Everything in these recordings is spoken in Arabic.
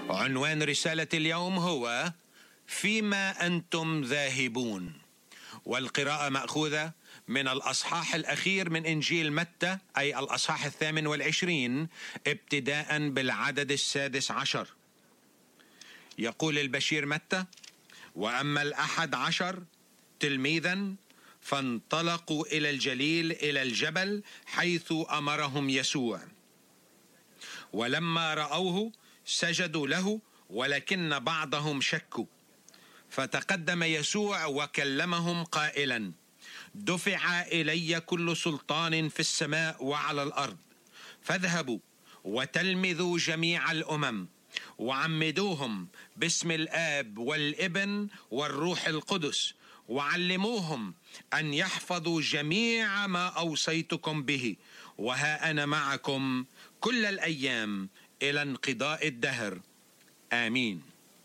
عنوان رسالة اليوم هو فيما أنتم ذاهبون، والقراءة مأخوذة من الأصحاح الأخير من إنجيل متى، أي الأصحاح 28 ابتداء بالعدد 16. يقول البشير متى: وأما 11 تلميذا فانطلقوا إلى الجليل إلى الجبل حيث أمرهم يسوع، ولما رأوه سجدوا له، ولكن بعضهم شكوا. فتقدم يسوع وكلمهم قائلا: دفع إلي كل سلطان في السماء وعلى الأرض، فاذهبوا وتلمذوا جميع الأمم وعمدوهم باسم الآب والابن والروح القدس، وعلموهم أن يحفظوا جميع ما أوصيتكم به، وها أنا معكم كل الأيام إلى انقضاء الدهر. آمين.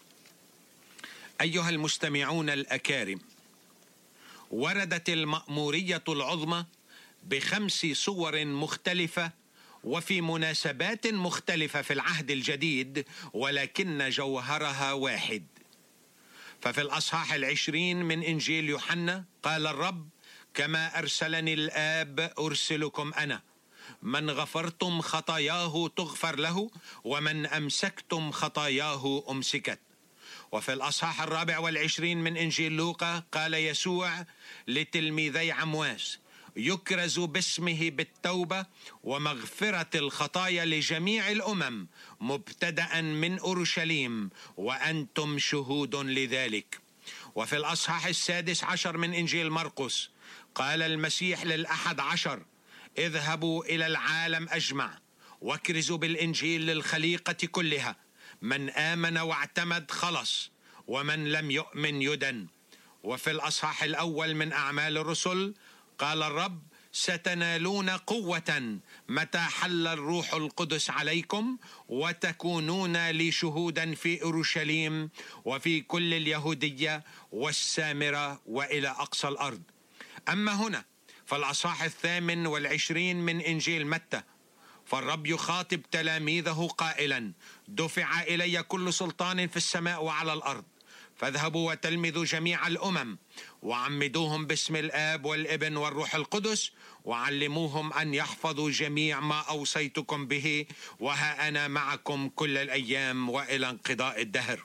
أيها المستمعون الأكارم، وردت المأمورية العظمى ب5 صور مختلفة وفي مناسبات مختلفة في العهد الجديد، ولكن جوهرها واحد. ففي الأصحاح 20 من إنجيل يوحنا قال الرب: كما أرسلني الآب أرسلكم أنا، من غفرتم خطاياه تغفر له، ومن أمسكتم خطاياه أمسكت. وفي الأصحاح 24 من إنجيل لوقا قال يسوع لتلميذي عمواس: يكرز باسمه بالتوبة ومغفرة الخطايا لجميع الأمم مبتدأ من أورشليم، وأنتم شهود لذلك. وفي الأصحاح 16 من إنجيل مرقس قال المسيح لل11: اذهبوا إلى العالم أجمع واكرزوا بالإنجيل للخليقة كلها، من آمن واعتمد خلص، ومن لم يؤمن يدن. وفي الأصحاح الأول من أعمال الرسل قال الرب: ستنالون قوة متى حل الروح القدس عليكم، وتكونون لي شهودا في أورشليم وفي كل اليهودية والسامرة وإلى أقصى الأرض. أما هنا فالأصحاح 28 من إنجيل متى، فالرب يخاطب تلاميذه قائلا: دفع إلي كل سلطان في السماء وعلى الأرض، فاذهبوا وتلمذوا جميع الأمم وعمدوهم باسم الآب والابن والروح القدس، وعلموهم أن يحفظوا جميع ما أوصيتكم به، وها أنا معكم كل الأيام وإلى انقضاء الدهر.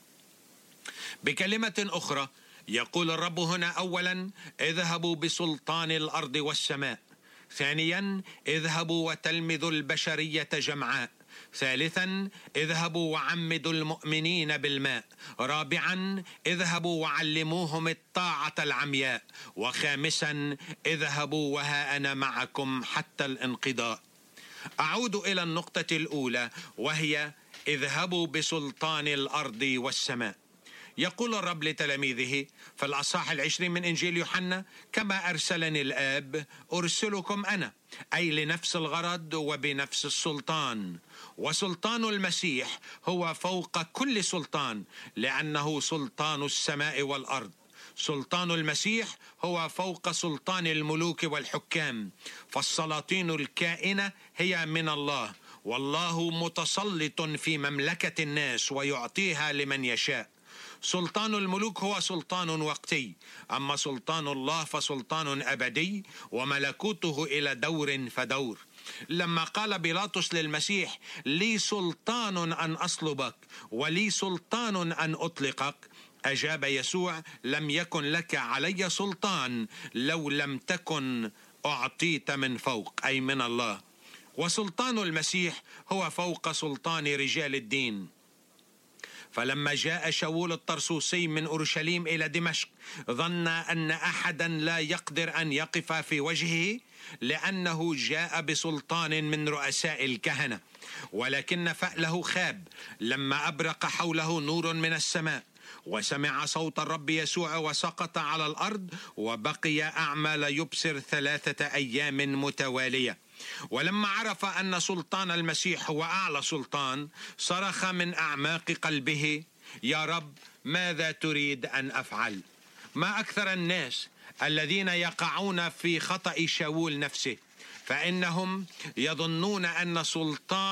بكلمة أخرى يقول الرب هنا: أولا اذهبوا بسلطان الأرض والسماء، ثانيا اذهبوا وتلمذوا البشرية جمعاء، ثالثا اذهبوا وعمدوا المؤمنين بالماء، رابعا اذهبوا وعلموهم الطاعة العمياء، وخامسا اذهبوا وها أنا معكم حتى الانقضاء. أعود إلى النقطة الأولى، وهي اذهبوا بسلطان الأرض والسماء. يقول الرب لتلاميذه في الأصحاح 20 من إنجيل يوحنا: كما أرسلني الآب أرسلكم أنا، أي لنفس الغرض وبنفس السلطان. وسلطان المسيح هو فوق كل سلطان، لأنه سلطان السماء والأرض. سلطان المسيح هو فوق سلطان الملوك والحكام، فالسلاطين الكائنة هي من الله، والله متسلط في مملكة الناس ويعطيها لمن يشاء. سلطان الملوك هو سلطان وقتي، أما سلطان الله فسلطان أبدي، وملكوته إلى دور فدور. لما قال بيلاطس للمسيح: لي سلطان أن أصلبك ولي سلطان أن أطلقك، أجاب يسوع: لم يكن لك علي سلطان لو لم تكن أعطيت من فوق، أي من الله. وسلطان المسيح هو فوق سلطان رجال الدين. فلما جاء شاول الطرسوسي من أورشليم إلى دمشق ظن أن أحدا لا يقدر أن يقف في وجهه، لأنه جاء بسلطان من رؤساء الكهنة، ولكن فأله خاب لما أبرق حوله نور من السماء، وسمع صوت الرب يسوع وسقط على الأرض، وبقي أعمى لا يبصر 3 أيام متوالية. ولما عرف أن سلطان المسيح هو أعلى سلطان، صرخ من أعماق قلبه: يا رب، ماذا تريد أن أفعل؟ ما أكثر الناس الذين يقعون في خطأ شاول نفسه، فإنهم يظنون أن سلطان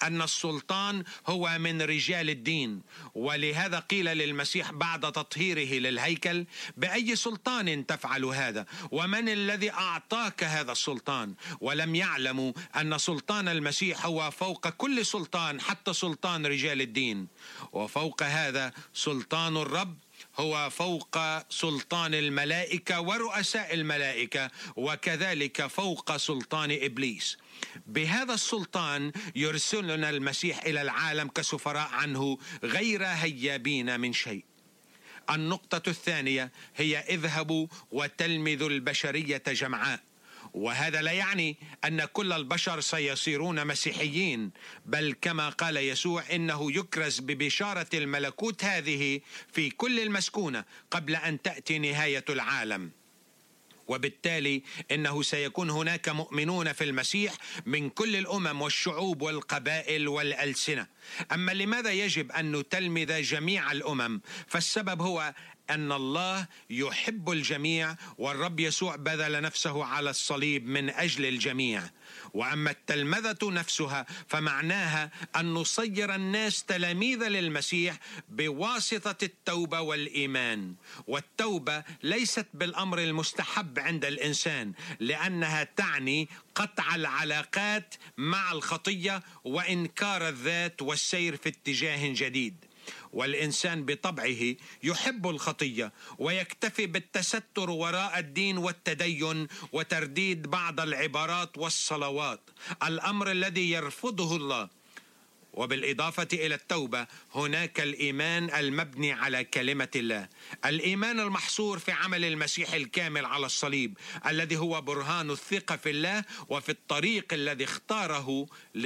أن السلطان هو من رجال الدين، ولهذا قيل للمسيح بعد تطهيره للهيكل: بأي سلطان تفعل هذا؟ ومن الذي أعطاك هذا السلطان؟ ولم يعلموا أن سلطان المسيح هو فوق كل سلطان، حتى سلطان رجال الدين. وفوق هذا سلطان الرب هو فوق سلطان الملائكة ورؤساء الملائكة، وكذلك فوق سلطان إبليس. بهذا السلطان يرسلنا المسيح إلى العالم كسفراء عنه، غير هيابين من شيء. النقطة الثانية هي: اذهبوا وتلمذوا البشرية جمعاء. وهذا لا يعني أن كل البشر سيصيرون مسيحيين، بل كما قال يسوع: إنه يكرز ببشارة الملكوت هذه في كل المسكونة قبل أن تأتي نهاية العالم. وبالتالي إنه سيكون هناك مؤمنون في المسيح من كل الأمم والشعوب والقبائل والألسنة. أما لماذا يجب أن نتلمذ جميع الأمم؟ فالسبب هو أن الله يحب الجميع، والرب يسوع بذل نفسه على الصليب من أجل الجميع. وأما التلمذة نفسها فمعناها أن نصير الناس تلاميذ للمسيح بواسطة التوبة والإيمان. والتوبة ليست بالأمر المستحب عند الإنسان، لأنها تعني قطع العلاقات مع الخطية وإنكار الذات والسير في اتجاه جديد. والإنسان بطبعه يحب الخطية ويكتفي بالتستر وراء الدين والتدين وترديد بعض العبارات والصلوات، الأمر الذي يرفضه الله. وبالإضافة إلى التوبة هناك الإيمان المبني على كلمة الله، الإيمان المحصور في عمل المسيح الكامل على الصليب، الذي هو برهان الثقة في الله وفي الطريق الذي اختاره